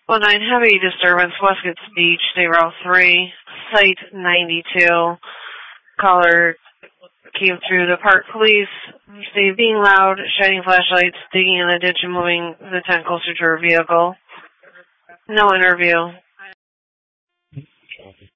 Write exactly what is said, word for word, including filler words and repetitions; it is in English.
Well, nine, heavy disturbance, Westgate Beach, State Route three, Site ninety-two. Caller came through the park police, stated being loud, shining flashlights, digging in the ditch and moving the tent closer to her vehicle. No interview.